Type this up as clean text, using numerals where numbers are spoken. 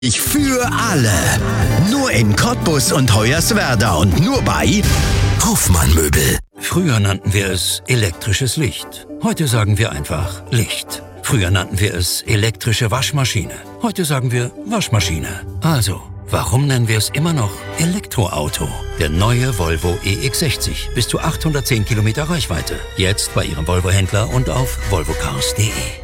Für alle. Nur in Cottbus und Hoyerswerda und nur bei Hofmann Möbel. Früher nannten wir es elektrisches Licht. Heute sagen wir einfach Licht. Früher nannten wir es elektrische Waschmaschine. Heute sagen wir Waschmaschine. Also, warum nennen wir es immer noch Elektroauto? Der neue Volvo EX60. Bis zu 810 Kilometer Reichweite. Jetzt bei Ihrem Volvo-Händler und auf volvocars.de.